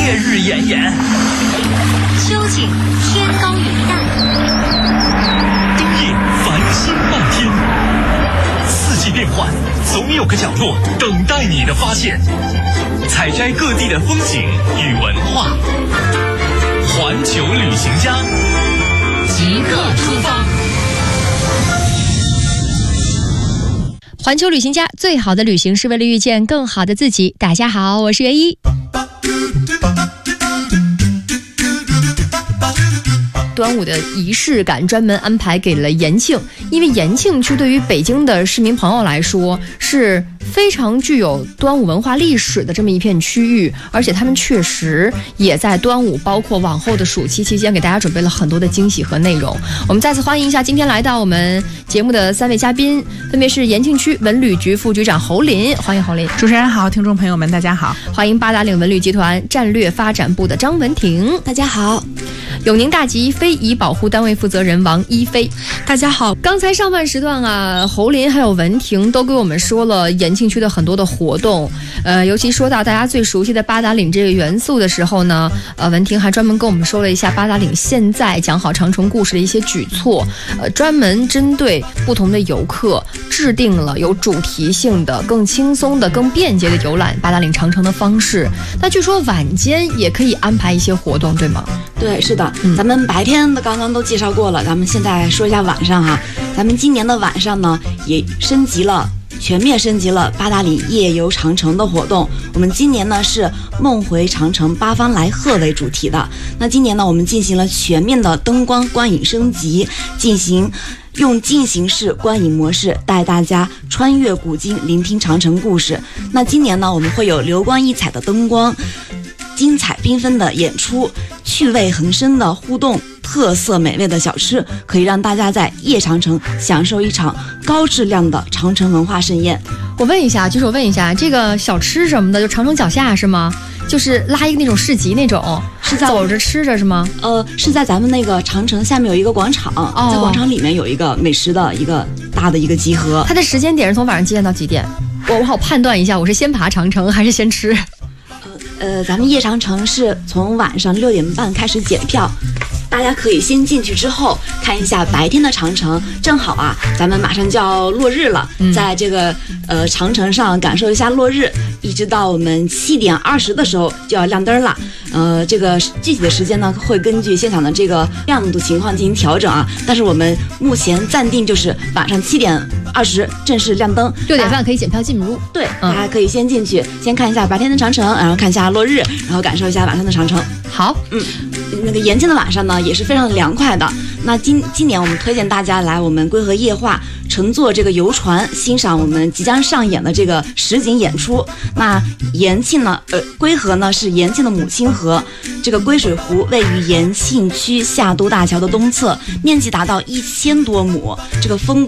烈日炎炎， 秋景天高云淡， 冬夜繁星漫天。四季变换，总有个角落等待你的发现。采摘各地的风景与文化，环球旅行家即刻出发。 环球旅行家，最好的旅行是为了遇见更好的自己。大家好，我是袁一。端午的仪式感专门安排给了延庆，因为延庆区对于北京的市民朋友来说是非常具有端午文化历史的这么一片区域，而且他们确实也在端午包括往后的暑期期间给大家准备了很多的惊喜和内容。我们再次欢迎一下今天来到我们节目的3位嘉宾，分别是延庆区文旅局副局长侯林，欢迎侯林。 主持人好，听众朋友们大家好。 欢迎八达岭文旅集团战略发展部的张文婷，大家好。永宁大吉非遗保护单位负责人王一飞， 大家好。 刚才上半时段啊，侯林还有文婷都给我们说了延庆区的很多的活动，尤其说到大家最熟悉的八达岭这个元素的时候呢，文婷还专门跟我们说了一下八达岭现在讲好长城故事的一些举措，专门针对不同的游客制定了有主题性的、更轻松的、更便捷的游览八达岭长城的方式。那据说晚间也可以安排一些活动，对吗？ 对，是的，咱们白天的刚刚都介绍过了，咱们现在说一下晚上哈。咱们今年的晚上呢，也全面升级了八达岭夜游长城的活动。我们今年呢是梦回长城八方来贺为主题的。那今年呢，我们进行了全面的灯光观影升级，用进行式观影模式带大家穿越古今，聆听长城故事。那今年呢，我们会有流光溢彩的灯光，精彩缤纷的演出，趣味横生的互动，特色美味的小吃，可以让大家在夜长城享受一场高质量的长城文化盛宴。 我问一下，这个小吃什么的，就长城脚下是吗？就是拉一个那种市集那种，是在走着吃着是吗？ 是在咱们那个长城下面有一个广场，在广场里面有一个美食的一个大的一个集合。 它的时间点是从晚上几点到几点？我好判断一下，我是先爬长城还是先吃？ 咱们夜长城是从晚上6点半开始检票，大家可以先进去之后看一下白天的长城。正好啊，咱们马上就要落日了，在这个长城上感受一下落日，一直到我们7点20的时候就要亮灯了。这个具体的时间呢，会根据现场的这个亮度情况进行调整啊。但是我们目前暂定就是晚上7点20正式亮灯 ，6点半可以检票进入。 对，大家可以先进去，先看一下白天的长城，然后看一下落日，然后感受一下晚上的长城。 好， 那个延庆的晚上呢，也是非常凉快的。那今年我们推荐大家来我们归河夜话，乘坐这个游船，欣赏我们即将上演的这个实景演出。那延庆呢，归河呢是延庆的母亲河，这个归水湖位于延庆区夏都大桥的东侧，面积达到1000多亩，这个风